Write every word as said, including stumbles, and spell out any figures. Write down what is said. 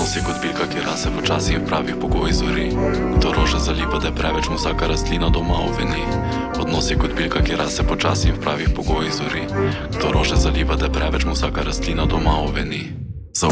Odnos je kot bilka, ki rase počasi in v pravih pogojih zori. Kdo rože zaliva, da je preveč, mu vsaka rastlina doma oveni. Odnos je kot bilka, ki rase počasi in v pravih pogojih zori. Kdo rože zaliva, da je preveč, mu vsaka rastlina doma oveni.